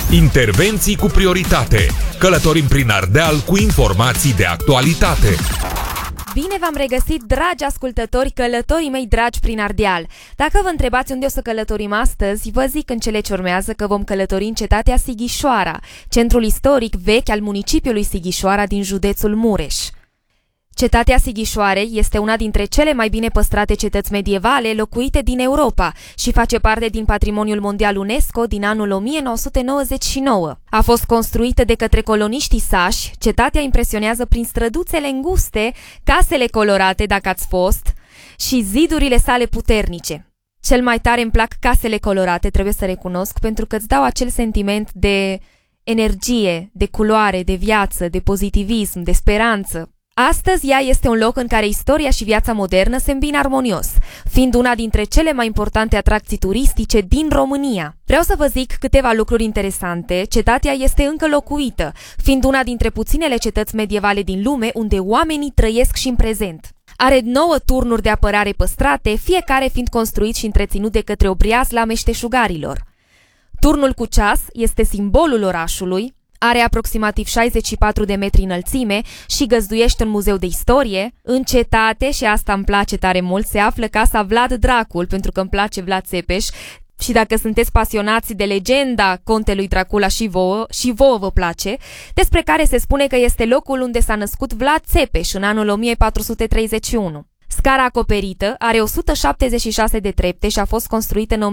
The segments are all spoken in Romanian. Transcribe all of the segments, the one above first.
Intervenții cu prioritate. Călătorim prin Ardeal cu informații de actualitate. Bine v-am regăsit, dragi ascultători, călătorii mei dragi prin Ardeal. Dacă vă întrebați unde o să călătorim astăzi, vă zic în cele ce urmează că vom călători în cetatea Sighișoara, centrul istoric vechi al municipiului Sighișoara din județul Mureș. Cetatea Sighișoarei este una dintre cele mai bine păstrate cetăți medievale locuite din Europa și face parte din Patrimoniul Mondial UNESCO din anul 1999. A fost construită de către coloniștii sași, cetatea impresionează prin străduțele înguste, casele colorate dacă ați fost și zidurile sale puternice. Cel mai tare îmi plac casele colorate, trebuie să recunosc, pentru că îți dau acel sentiment de energie, de culoare, de viață, de pozitivism, de speranță. Astăzi ea este un loc în care istoria și viața modernă se îmbină armonios, fiind una dintre cele mai importante atracții turistice din România. Vreau să vă zic câteva lucruri interesante. Cetatea este încă locuită, fiind una dintre puținele cetăți medievale din lume unde oamenii trăiesc și în prezent. Are 9 turnuri de apărare păstrate, fiecare fiind construit și întreținut de către o breazlă a meșteșugarilor. Turnul cu ceas este simbolul orașului. Are aproximativ 64 de metri înălțime și găzduiește un muzeu de istorie. În cetate, și asta îmi place tare mult, se află casa Vlad Dracul, pentru că îmi place Vlad Țepeș. Și dacă sunteți pasionați de legenda contelui Dracula și vouă vă place, despre care se spune că este locul unde s-a născut Vlad Țepeș în anul 1431. Scara acoperită are 176 de trepte și a fost construită în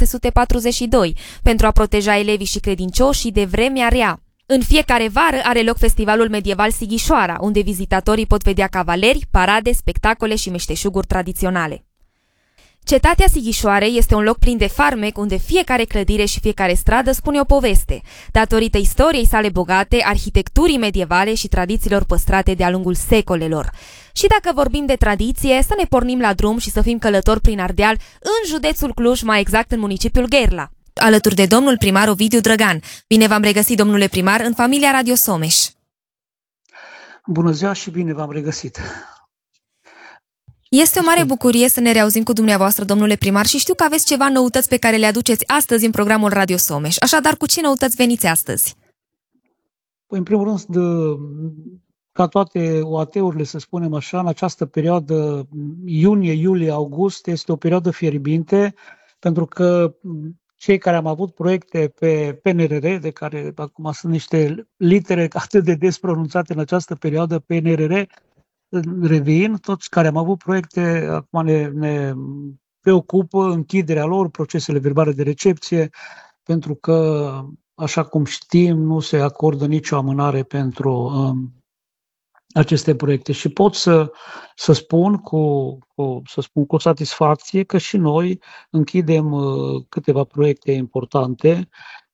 1642 pentru a proteja elevii și credincioșii de vremea rea. În fiecare vară are loc festivalul medieval Sighișoara, unde vizitatorii pot vedea cavaleri, parade, spectacole și meșteșuguri tradiționale. Cetatea Sighișoarei este un loc plin de farmec, unde fiecare clădire și fiecare stradă spune o poveste, datorită istoriei sale bogate, arhitecturii medievale și tradițiilor păstrate de-a lungul secolelor. Și dacă vorbim de tradiție, să ne pornim la drum și să fim călători prin Ardeal, în județul Cluj, mai exact în municipiul Gherla, alături de domnul primar Ovidiu Drăgan. Bine v-am regăsit, domnule primar, în familia Radio Someș. Bună ziua și bine v-am regăsit. Este o mare bucurie să ne reauzim cu dumneavoastră, domnule primar, și știu că aveți ceva noutăți pe care le aduceți astăzi în programul Radio Someș. Așadar, cu ce noutăți veniți astăzi? Păi, în primul rând, ca toate OAT-urile, să spunem așa, în această perioadă, iunie, iulie, august, este o perioadă fierbinte, pentru că cei care am avut proiecte pe PNRR, de care acum sunt niște litere atât de des pronunțate în această perioadă, PNRR, revin, toți care am avut proiecte, acum ne preocupă închiderea lor, procesele verbale de recepție, pentru că, așa cum știm, nu se acordă nicio amânare pentru aceste proiecte. Și pot să spun cu satisfacție că și noi închidem câteva proiecte importante.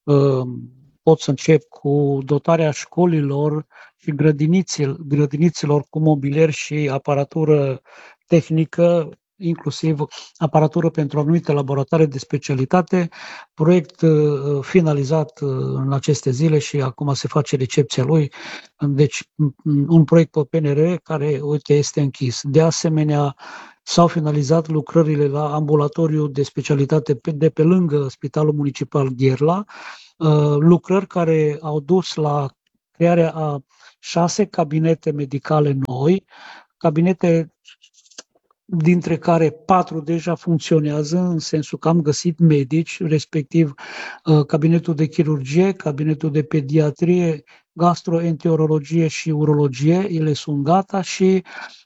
Pot să încep cu dotarea școlilor și grădinițelor cu mobilier și aparatură tehnică, inclusiv aparatură pentru anumite laboratoare de specialitate, proiect finalizat în aceste zile și acum se face recepția lui. Deci un proiect pe PNR care, uite, este închis. De asemenea, s-au finalizat lucrările la ambulatoriul de specialitate de pe lângă Spitalul Municipal Gherla, lucrări care au dus la crearea a 6 cabinete medicale noi, cabinete dintre care 4 deja funcționează, în sensul că am găsit medici, respectiv cabinetul de chirurgie, cabinetul de pediatrie, gastroenterologie și urologie, ele sunt gata și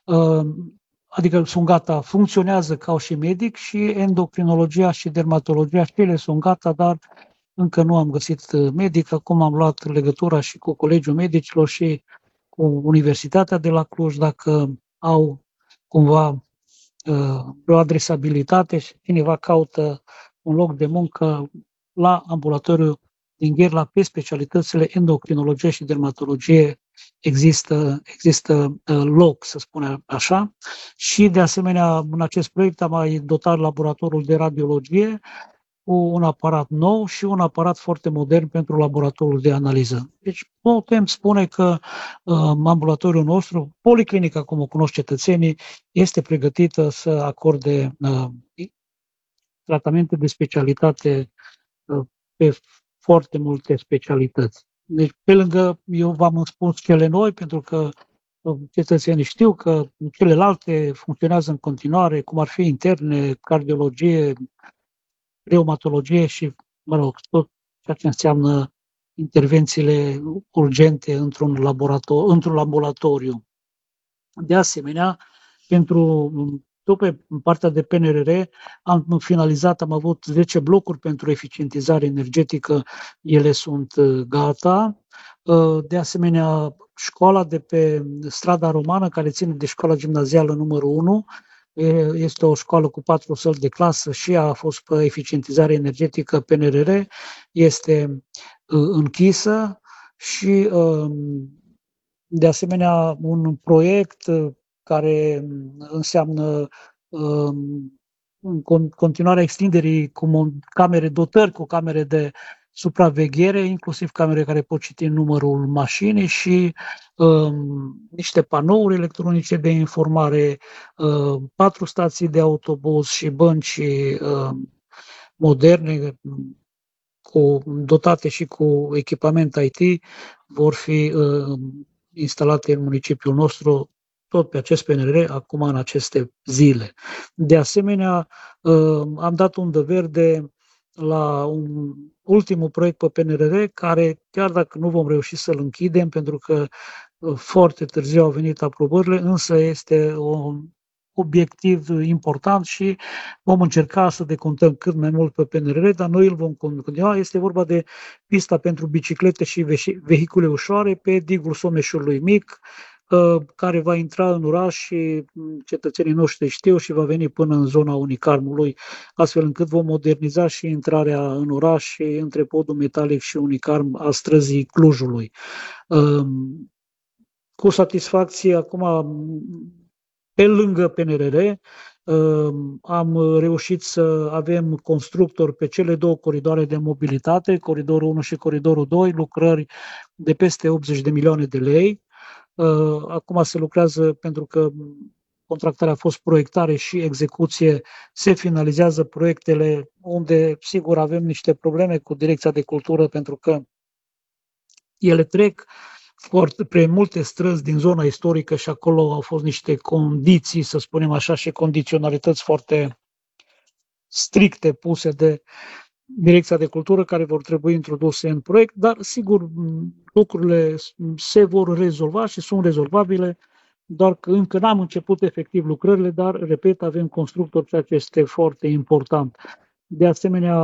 adică sunt gata, funcționează ca și medic, și endocrinologia și dermatologia și ele sunt gata, dar încă nu am găsit medic. Acum am luat legătura și cu Colegiul Medicilor și cu Universitatea de la Cluj, dacă au cumva o adresabilitate și cineva caută un loc de muncă la ambulatoriul din Gherla pe specialitățile endocrinologie și dermatologie, există loc, să spunem așa. Și de asemenea, în acest proiect am mai dotat laboratorul de radiologie cu un aparat nou și un aparat foarte modern pentru laboratorul de analiză. Deci putem spune că ambulatoriul nostru, policlinica, cum o cunosc cetățenii, este pregătită să acorde tratamente de specialitate pe foarte multe specialități. Deci, pe lângă, eu v-am spus cele noi, pentru că cetățenii știu că celelalte funcționează în continuare, cum ar fi interne, cardiologie, reumatologie și, mă rog, tot ceea ce înseamnă intervențiile urgente într-un laboratoriu. De asemenea, tot pe partea de PNRR am finalizat, am avut 10 blocuri pentru eficientizare energetică, ele sunt gata. De asemenea, școala de pe strada Romană, care ține de școala gimnazială numărul 1, este o școală cu 4 săli de clasă și ea a fost pe eficientizare energetică PNRR, este închisă și de asemenea un proiect care înseamnă continuarea extinderii cu dotări cu camere de supraveghere, inclusiv camere care pot citi numărul mașinii și niște panouri electronice de informare, 4 stații de autobuz și bănci moderne dotate și cu echipament IT vor fi instalate în municipiul nostru tot pe acest PNRR, acum în aceste zile. De asemenea, am dat undă verde la un ultimul proiect pe PNRR, care, chiar dacă nu vom reuși să-l închidem, pentru că foarte târziu au venit aprobările, însă este un obiectiv important și vom încerca să decontăm cât mai mult pe PNRR, dar noi îl vom continua. Este vorba de pista pentru biciclete și vehicule ușoare pe digul Someșului Mic, care va intra în oraș și cetățenii noștri știu și va veni până în zona Unicarmului, astfel încât vom moderniza și intrarea în oraș și între Podul Metalic și Unicarm a străzii Clujului. Cu satisfacție, acum, pe lângă PNRR, am reușit să avem constructori pe cele 2 coridoare de mobilitate, coridorul 1 și coridorul 2, lucrări de peste 80 de milioane de lei. Acum se lucrează pentru că contractarea a fost proiectare și execuție, se finalizează proiectele unde, sigur, avem niște probleme cu Direcția de Cultură pentru că ele trec prin multe străzi din zona istorică și acolo au fost niște condiții, să spunem așa, și condiționalități foarte stricte puse de Direcția de Cultură care vor trebui introduse în proiect, dar sigur lucrurile se vor rezolva și sunt rezolvabile, doar că încă n-am început efectiv lucrările, dar, repet, avem constructori, ceea ce este foarte important. De asemenea,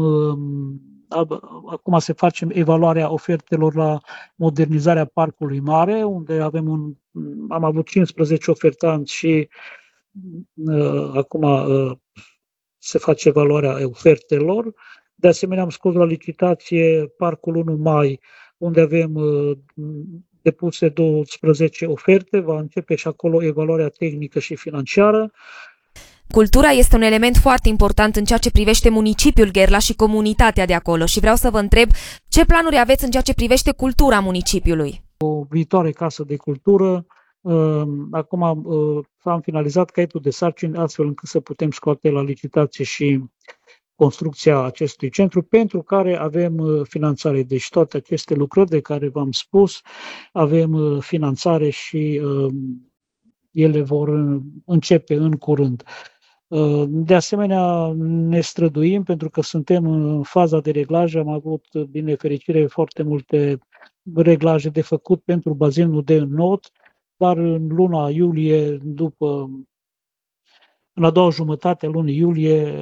acum se face evaluarea ofertelor la modernizarea Parcului Mare, unde am avut 15 ofertanți și acum se face evaluarea ofertelor. De asemenea, am scos la licitație Parcul 1 Mai, unde avem depuse 12 oferte, va începe și acolo evaluarea tehnică și financiară. Cultura este un element foarte important în ceea ce privește municipiul Gherla și comunitatea de acolo și vreau să vă întreb ce planuri aveți în ceea ce privește cultura municipiului? O viitoare casă de cultură. Acum am finalizat caietul de sarcini astfel încât să putem scoate la licitație și construcția acestui centru, pentru care avem finanțare. Deci toate aceste lucrări de care v-am spus, avem finanțare și ele vor începe în curând. De asemenea, ne străduim pentru că suntem în faza de reglaje. Am avut, din nefericire, foarte multe reglaje de făcut pentru bazinul de înnot, dar în luna iulie, în a doua jumătate a lunii iulie,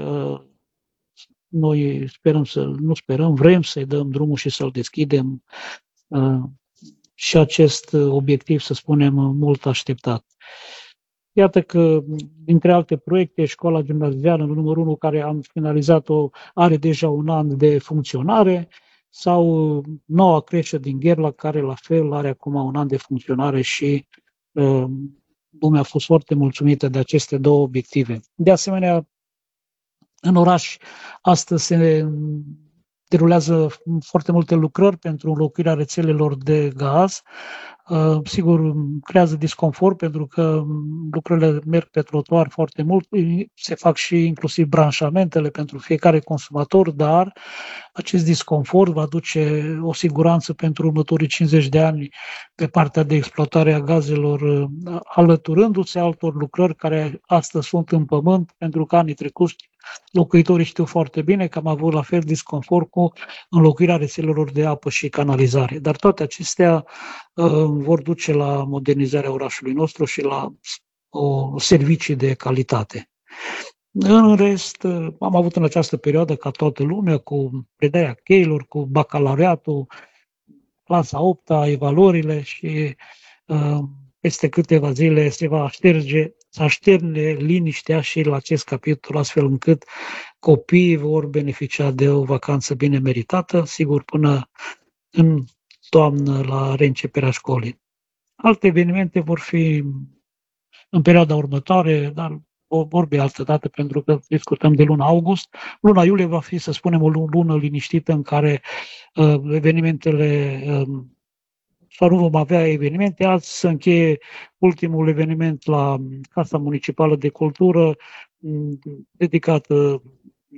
noi vrem să-i dăm drumul și să-l deschidem și acest obiectiv, să spunem, mult așteptat. Iată că, dintre alte proiecte, școala gimnazială numărul 1, care am finalizat-o, are deja un an de funcționare, sau noua creșă din Gherla, care la fel are acum un an de funcționare și lumea a fost foarte mulțumită de aceste 2 obiective. De asemenea, în oraș astăzi se derulează foarte multe lucrări pentru înlocuirea rețelelor de gaz. Sigur, creează disconfort pentru că lucrurile merg pe trotuar foarte mult, se fac și inclusiv branșamentele pentru fiecare consumator, dar acest disconfort va duce o siguranță pentru următorii 50 de ani pe partea de exploatare a gazelor, alăturându-se altor lucrări care astăzi sunt în pământ, pentru că anii trecuți locuitorii știu foarte bine că am avut la fel disconfort cu înlocuirea rețelelor de apă și canalizare. Dar toate acestea vor duce la modernizarea orașului nostru și la servicii de calitate. În rest, am avut în această perioadă, ca toată lumea, cu predarea cheilor, cu bacalaureatul, clasa 8-a, evaluările și peste câteva zile se va așterne liniștea și la acest capitol, astfel încât copiii vor beneficia de o vacanță bine meritată, sigur, până în toamnă la reînceperea școlii. Alte evenimente vor fi în perioada următoare, dar o vorbi altă dată pentru că discutăm de luna august. Luna iulie va fi, să spunem, o lună liniștită în care evenimentele sau nu vom avea evenimente. Azi se încheie ultimul eveniment la Casa Municipală de Cultură dedicată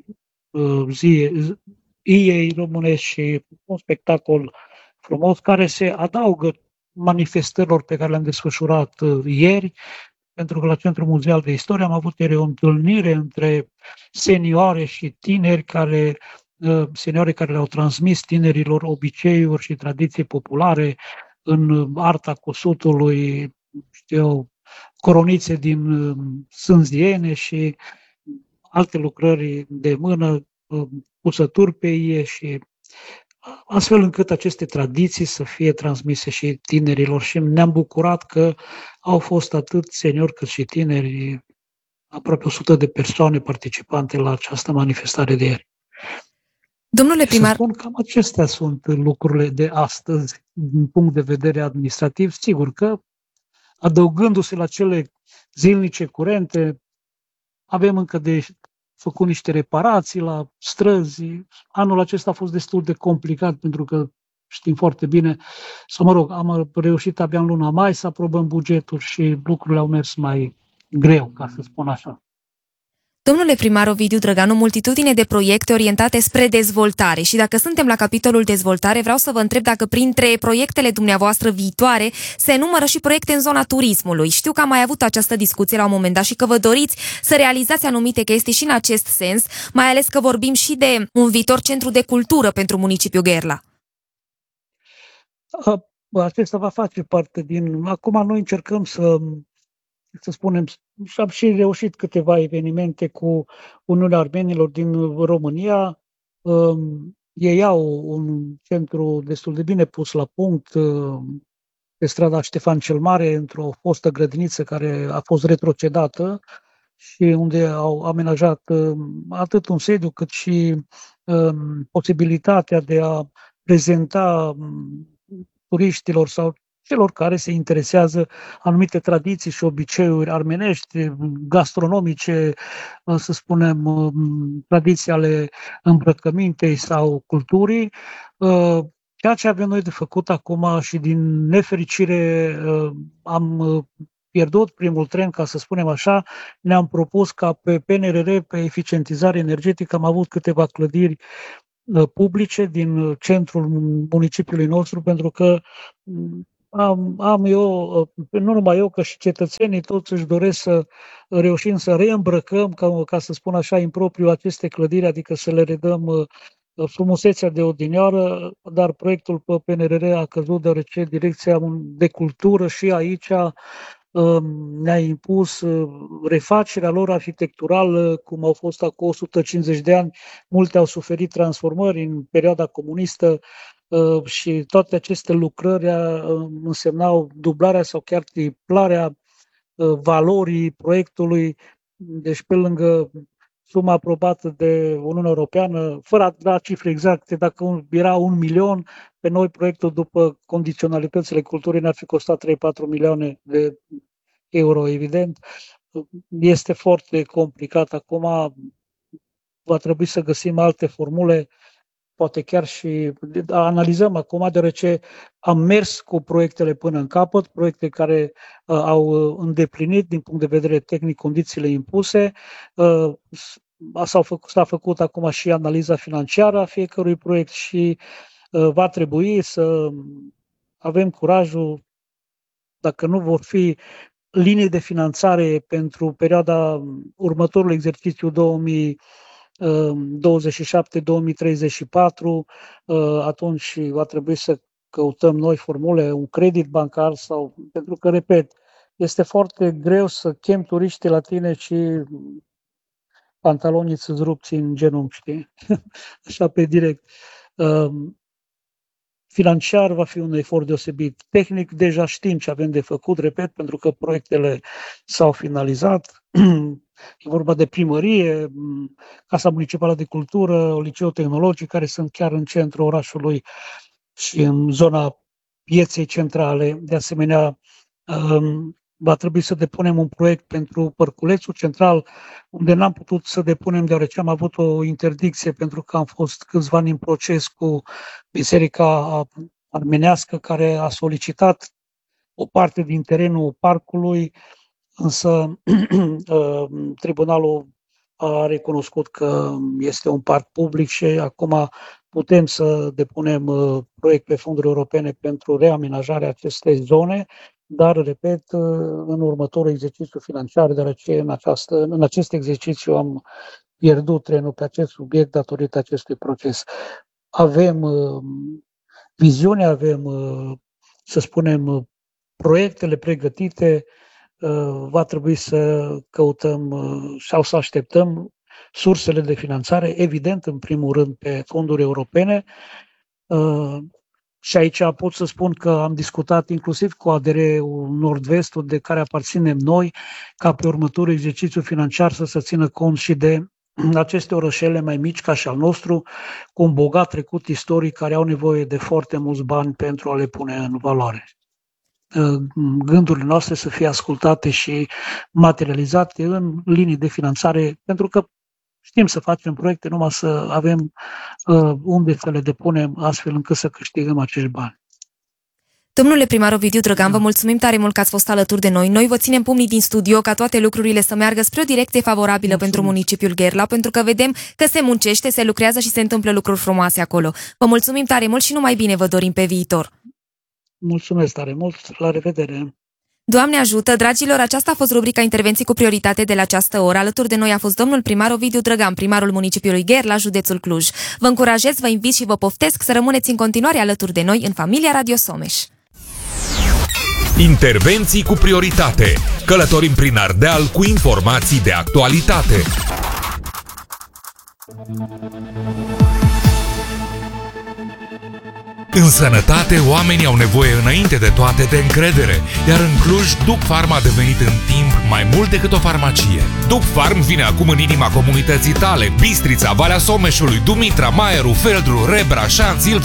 Iei românești și un spectacol frumos care se adaugă manifestărilor pe care le-am desfășurat ieri, pentru că la Centrul Muzeal de Istorie am avut ieri o întâlnire între senioare și senioare care le-au transmis tinerilor obiceiuri și tradiții populare în arta cusutului, coronițe din sânziene și alte lucrări de mână, pusături pe ie și astfel încât aceste tradiții să fie transmise și tinerilor. Și ne-am bucurat că au fost atât seniori cât și tineri, aproape 100 de persoane participante la această manifestare de ieri. Domnule primar, să spun, cam acestea sunt lucrurile de astăzi din punct de vedere administrativ. Sigur că adăugându-se la cele zilnice curente, avem încă de făcut niște reparații la străzi. Anul acesta a fost destul de complicat pentru că știm foarte bine, sau mă rog, am reușit abia în luna mai să aprobăm bugetul și lucrurile au mers mai greu, ca să spun așa. domnule primar Ovidiu Drăganu, multitudine de proiecte orientate spre dezvoltare și dacă suntem la capitolul dezvoltare, vreau să vă întreb dacă printre proiectele dumneavoastră viitoare se numără și proiecte în zona turismului. Știu că am mai avut această discuție la un moment dat și că vă doriți să realizați anumite chestii și în acest sens, mai ales că vorbim și de un viitor centru de cultură pentru municipiul Gherla. Acesta va face parte din... Acum noi încercăm să spunem, și am și reușit câteva evenimente cu Uniunea Armenilor din România. Ei au un centru destul de bine pus la punct pe strada Ștefan cel Mare, într-o fostă grădiniță care a fost retrocedată și unde au amenajat atât un sediu cât și posibilitatea de a prezenta turiștilor sau celor care se interesează anumite tradiții și obiceiuri armenești, gastronomice, să spunem, tradiții ale îmbrăcămintei sau culturii. Ceea ce avem noi de făcut acum și din nefericire am pierdut primul tren, ca să spunem așa, ne-am propus ca pe PNRR, pe eficientizare energetică, am avut câteva clădiri publice din centrul municipiului nostru, pentru că am eu, nu numai eu, că și cetățenii toți își doresc să reușim să reîmbrăcăm, ca să spun așa, impropriu aceste clădiri, adică să le redăm frumusețea de odinioară, dar proiectul pe PNRR a căzut deoarece Direcția de Cultură și aici ne-a impus refacerea lor arhitecturală, cum au fost acum 150 de ani. Multe au suferit transformări în perioada comunistă și toate aceste lucrări însemnau dublarea sau chiar triplarea valorii proiectului. Deci pe lângă suma aprobată de Uniunea Europeană, fără a da cifre exacte, dacă era 1 milion, pe noi proiectul după condiționalitățile culturii ne-ar fi costat 3-4 milioane de euro, evident. Este foarte complicat acum, va trebui să găsim alte formule, poate chiar și analizăm acum, deoarece am mers cu proiectele până în capăt, proiecte care au îndeplinit din punct de vedere tehnic condițiile impuse. S-a făcut acum și analiza financiară a fiecărui proiect și va trebui să avem curajul, dacă nu vor fi linii de finanțare pentru perioada următorului exercițiu 2027-2034, atunci va trebui să căutăm noi formule, un credit bancar sau, pentru că, repet, este foarte greu să chem turiștii la tine și pantalonii să-ți rupți în genunchi, știi? Așa pe direct. Financiar va fi un efort deosebit. Tehnic deja știm ce avem de făcut, repet, pentru că proiectele s-au finalizat. E vorba de primărie, Casa Municipală de Cultură, Liceul Tehnologic, care sunt chiar în centrul orașului și în zona pieței centrale. De asemenea, va trebui să depunem un proiect pentru Părculețul Central, unde n-am putut să depunem, deoarece am avut o interdicție, pentru că am fost câțiva ani în proces cu Biserica Armenească, care a solicitat o parte din terenul parcului, însă tribunalul a recunoscut că este un parc public și acum putem să depunem proiect pe fonduri europene pentru reamenajarea acestei zone, dar, repet, în următorul exercițiu financiar, deoarece în acest exercițiu am pierdut trenul pe acest subiect datorită acestui proces. Avem viziune, avem, să spunem, proiectele pregătite, va trebui să căutăm sau să așteptăm sursele de finanțare, evident, în primul rând, pe fonduri europene. Și aici pot să spun că am discutat inclusiv cu ADR-ul Nord-Vestul, de care aparținem noi, ca pe următorul exercițiu financiar să se țină cont și de aceste orășele mai mici ca și al nostru, cu un bogat trecut istoric, care au nevoie de foarte mulți bani pentru a le pune în valoare. Gândurile noastre să fie ascultate și materializate în linii de finanțare, pentru că știm să facem proiecte, numai să avem unde să le depunem, astfel încât să câștigăm acești bani. Domnule primar Ovidiu Drăgan, vă mulțumim tare mult că ați fost alături de noi. Noi vă ținem pumnii din studio ca toate lucrurile să meargă spre o direcție favorabilă pentru municipiul Gherla, pentru că vedem că se muncește, se lucrează și se întâmplă lucruri frumoase acolo. Vă mulțumim tare mult și numai bine vă dorim pe viitor. Mulțumesc tare mult, la revedere! Doamne ajută, dragilor, aceasta a fost rubrica Intervenții cu prioritate de la această oră. Alături de noi a fost domnul primar Ovidiu Drăgan, primarul municipiului Gherla, județul Cluj. Vă încurajez, vă invit și vă poftesc să rămâneți în continuare alături de noi în familia Radio Someș. Intervenții cu prioritate. Călătorim prin Ardeal cu informații de actualitate. În sănătate, oamenii au nevoie înainte de toate de încredere, iar în Cluj, Duc Farm a devenit în timp mai mult decât o farmacie. Duc Farm vine acum în inima comunității tale: Bistrița, Valea Someșului, Dumitra, Maieru, Feldru, Rebra, Șanț,